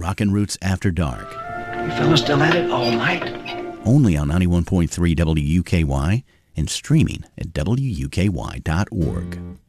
Rockin' Roots After Dark. You fellas still at it all night? Only on 91.3 WUKY and streaming at WUKY.org.